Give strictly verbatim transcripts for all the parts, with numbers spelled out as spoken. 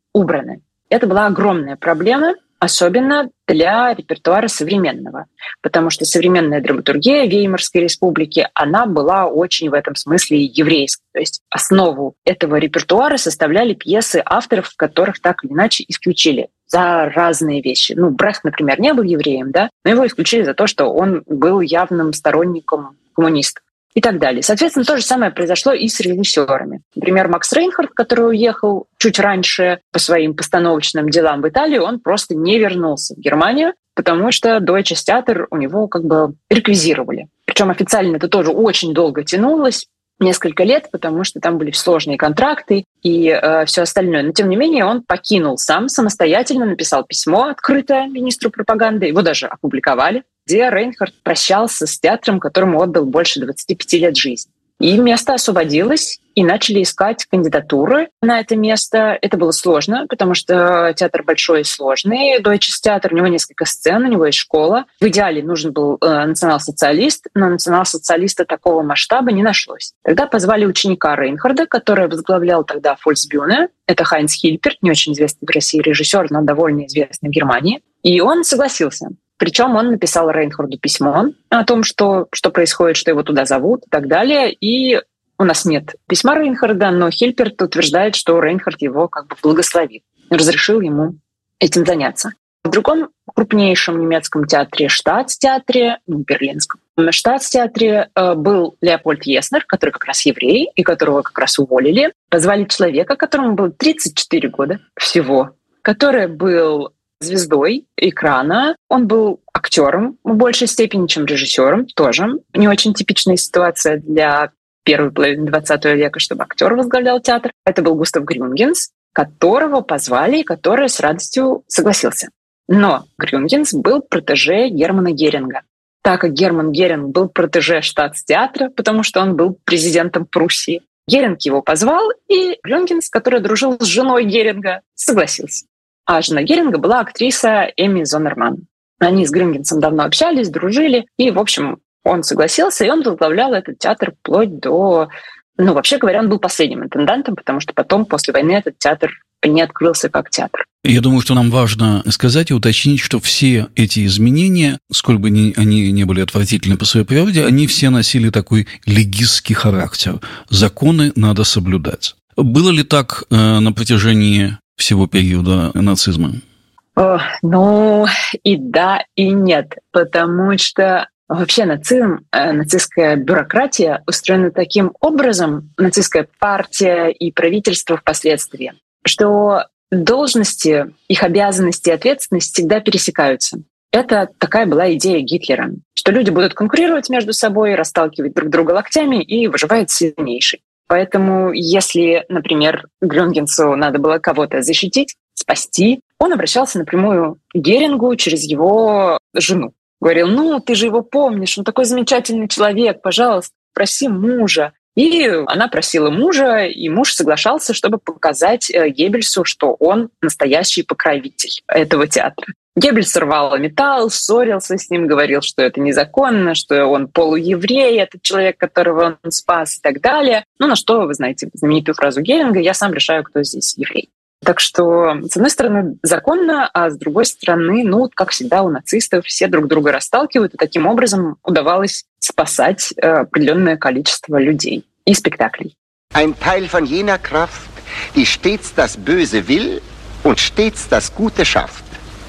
убраны. Это была огромная проблема, особенно для репертуара современного, потому что современная драматургия Веймарской республики, она была очень в этом смысле еврейской. То есть основу этого репертуара составляли пьесы авторов, которых так или иначе исключили за разные вещи. Ну, Брехт, например, не был евреем, да, но его исключили за то, что он был явным сторонником коммунистов и так далее. Соответственно, то же самое произошло и с режиссерами. Например, Макс Рейнхард, который уехал чуть раньше по своим постановочным делам в Италию, он просто не вернулся в Германию, потому что Deutsches Theater у него как бы реквизировали. Причем официально это тоже очень долго тянулось, несколько лет, потому что там были сложные контракты и э, все остальное. Но, тем не менее, он покинул сам, самостоятельно написал письмо открытое министру пропаганды, его даже опубликовали, где Рейнхард прощался с театром, которому отдал больше двадцати пяти лет жизни. И место освободилось, и начали искать кандидатуры на это место. Это было сложно, потому что театр большой и сложный. Deutsches Theater, у него несколько сцен, у него есть школа. В идеале нужен был э, национал-социалист, но национал-социалиста такого масштаба не нашлось. Тогда позвали ученика Рейнхарда, который возглавлял тогда Volksbühne. Это Хайнц Хильперт, не очень известный в России режиссер, но довольно известный в Германии. И он согласился. Причем он написал Рейнхарду письмо о том, что, что происходит, что его туда зовут и так далее. И у нас нет письма Рейнхарда, но Хильперт утверждает, что Рейнхард его как бы благословил, разрешил ему этим заняться. В другом крупнейшем немецком театре, Штатс-театре, ну, берлинском, на Штатс-театре э, был Леопольд Еснер, который как раз еврей, и которого как раз уволили. Позвали человека, которому было тридцать четыре года всего, который был звездой экрана. Он был актером в большей степени, чем режиссером, тоже. Не очень типичная ситуация для первой половины двадцатого века, чтобы актер возглавлял театр. Это был Густав Грюндгенс, которого позвали и который с радостью согласился. Но Грюндгенс был протеже Германа Геринга. Так как Герман Геринг был протеже Штатс-театра, потому что он был президентом Пруссии, Геринг его позвал, и Грюндгенс, который дружил с женой Геринга, согласился. А жена Геринга была актриса Эми Зоннерман. Они с Грюндгенсом давно общались, дружили, и, в общем, он согласился, и он возглавлял этот театр вплоть до... Ну, вообще говоря, он был последним интендантом, потому что потом, после войны, этот театр не открылся как театр. Я думаю, что нам важно сказать и уточнить, что все эти изменения, сколь бы ни, они не были отвратительны по своей природе, они все носили такой легистский характер. Законы надо соблюдать. Было ли так э, на протяжении всего периода нацизма? О, ну, и да, и нет, потому что вообще нацизм, э, нацистская бюрократия устроена таким образом, нацистская партия и правительство впоследствии, что должности, их обязанности и ответственность всегда пересекаются. Это такая была идея Гитлера, что люди будут конкурировать между собой, расталкивать друг друга локтями, и выживает сильнейший. Поэтому если, например, Грюндгенсу надо было кого-то защитить, спасти, он обращался напрямую к Герингу через его жену. Говорил: ну, ты же его помнишь, он такой замечательный человек, пожалуйста, проси мужа. И она просила мужа, и муж соглашался, чтобы показать Геббельсу, что он настоящий покровитель этого театра. Геббельс рвал металл, ссорился с ним, говорил, что это незаконно, что он полуеврей, этот человек, которого он спас и так далее. Ну, на что, вы знаете, знаменитую фразу Геринга: «Я сам решаю, кто здесь еврей». Так что, с одной стороны, законно, а с другой стороны, ну, как всегда у нацистов, все друг друга расталкивают, и таким образом удавалось спасать определенное количество людей и спектаклей. Ein Teil von jener Kraft, die stets das Böse will und stets das Gute schafft.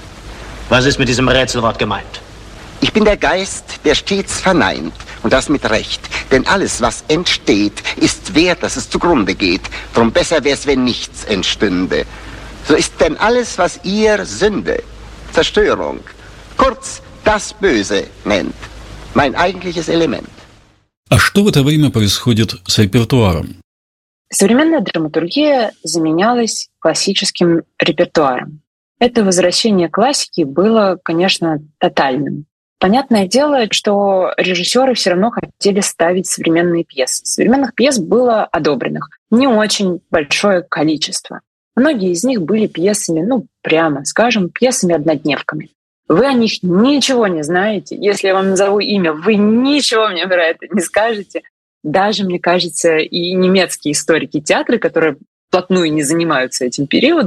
Was ist mit diesem Rätselwort gemeint? Ich bin der Geist, der stets verneint, und das mit Recht. Denn alles, was entsteht, ist wert, dass es zugrunde geht. Drum besser wär's, wenn nichts entstünde. So ist denn alles, was ihr Sünde, Zerstörung, kurz das Böse nennt, mein eigentliches Element. А что в это время происходит с репертуаром? Современная драматургия заменялась классическим репертуаром. Это возвращение классики было, конечно, тотальным. Понятное дело, что режиссеры все равно хотели ставить современные пьесы. Современных пьес было одобренных не очень большое количество. Многие из них были пьесами, ну, прямо скажем, пьесами-однодневками. Вы о них ничего не знаете. Если я вам назову имя, вы ничего мне про это не скажете. Даже, мне кажется, и немецкие историки театра, которые вплотную не занимаются этим периодом,